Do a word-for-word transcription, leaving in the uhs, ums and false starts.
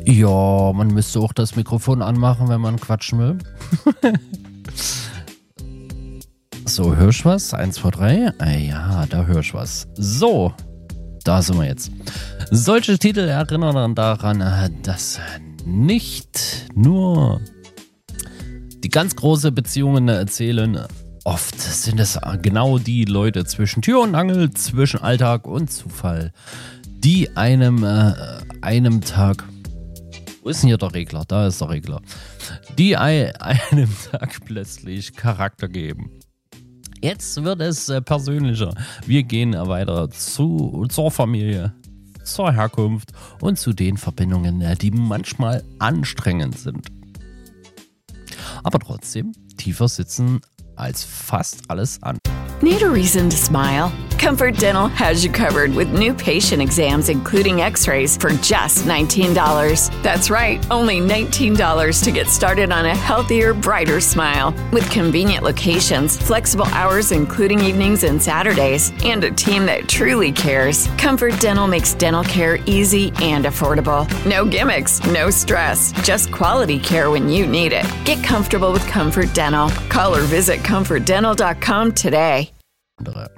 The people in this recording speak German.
Ja, man müsste auch das Mikrofon anmachen, wenn man quatschen will. So, hörst du was? Eins, zwei, drei. Äh, ja, da hörst du was. So, da sind wir jetzt. Solche Titel erinnern daran, dass nicht nur die ganz große Beziehungen erzählen. Oft sind es genau die Leute zwischen Tür und Angel, zwischen Alltag und Zufall, die einem, äh, einem Tag... Wo ist denn hier der Regler? Da ist der Regler. Die einem Tag plötzlich Charakter geben. Jetzt wird es äh, persönlicher. Wir gehen weiter zu, zur Familie, zur Herkunft und zu den Verbindungen, äh, die manchmal anstrengend sind. Aber trotzdem tiefer sitzen als fast alles an. Need a reason to smile? Comfort Dental has you covered with new patient exams, including x-rays, for just nineteen dollars. That's right, only nineteen dollars to get started on a healthier, brighter smile. With convenient locations, flexible hours, including evenings and Saturdays, and a team that truly cares, Comfort Dental makes dental care easy and affordable. No gimmicks, no stress, just quality care when you need it. Get comfortable with Comfort Dental. Call or visit comfort dental dot com today.